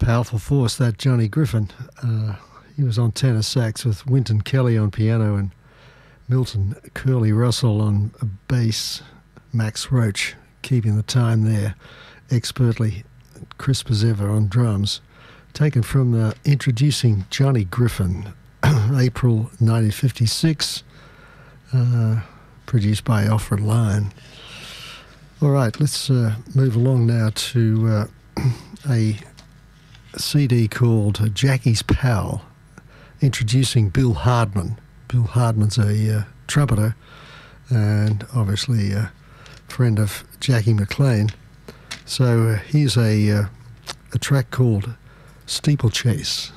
powerful force, that Johnny Griffin. He was on tenor sax with Wynton Kelly on piano and Milton Curly Russell on bass. Max Roach keeping the time there expertly, crisp as ever on drums. Taken from the Introducing Johnny Griffin, April 1956, produced by Alfred Lion. All right, let's move along now to a CD called Jackie's Pal, introducing Bill Hardman. Bill Hardman's a trumpeter and obviously a friend of Jackie McLean. So here's a track called Steeplechase.